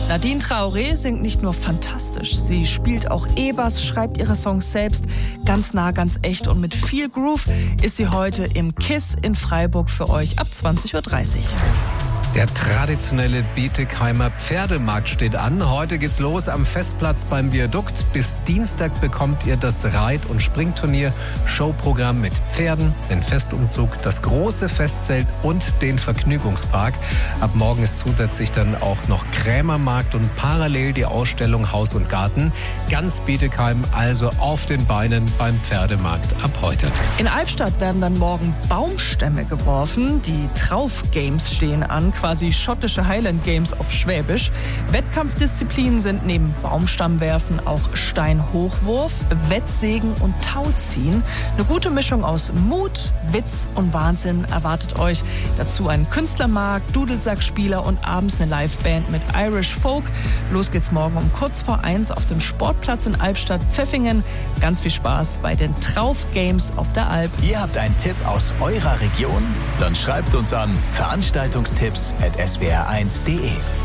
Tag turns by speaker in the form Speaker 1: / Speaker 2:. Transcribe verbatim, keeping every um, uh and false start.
Speaker 1: Nadine Traoré singt nicht nur fantastisch, sie spielt auch E-Bass, schreibt ihre Songs selbst, ganz nah, ganz echt und mit viel Groove ist sie heute im KISS in Freiburg für euch ab zwanzig Uhr dreißig.
Speaker 2: Der traditionelle Bietigheimer Pferdemarkt steht an. Heute geht's los am Festplatz beim Viadukt. Bis Dienstag bekommt ihr das Reit- und Springturnier, Showprogramm mit Pferden, den Festumzug, das große Festzelt und den Vergnügungspark. Ab morgen ist zusätzlich dann auch noch Krämermarkt und parallel die Ausstellung Haus und Garten. Ganz Bietigheim also auf den Beinen beim Pferdemarkt ab heute.
Speaker 1: In Albstadt werden dann morgen Baumstämme geworfen. Die Trauf Games stehen an, quasi schottische Highland Games auf Schwäbisch. Wettkampfdisziplinen sind neben Baumstammwerfen auch Steinhochwurf, Wettsägen und Tauziehen. Eine gute Mischung aus Mut, Witz und Wahnsinn erwartet euch. Dazu ein Künstlermarkt, Dudelsackspieler und abends eine Liveband mit Irish Folk. Los geht's morgen um kurz vor eins auf dem Sportplatz in Albstadt-Pfeffingen. Ganz viel Spaß bei den Trauf Games auf der Alp.
Speaker 3: Ihr habt einen Tipp aus eurer Region? Dann schreibt uns an veranstaltungstipps at s w r eins punkt d e.